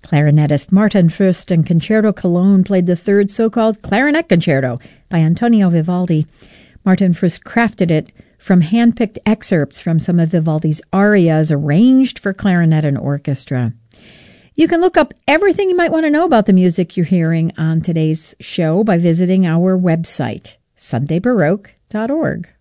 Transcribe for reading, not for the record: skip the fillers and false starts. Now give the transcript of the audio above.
Clarinetist Martin Fürst and Concerto Cologne played the third so-called Clarinet Concerto by Antonio Vivaldi. Martin Fürst crafted it from hand-picked excerpts from some of Vivaldi's arias arranged for clarinet and orchestra. You can look up everything you might want to know about the music you're hearing on today's show by visiting our website, sundaybaroque.org.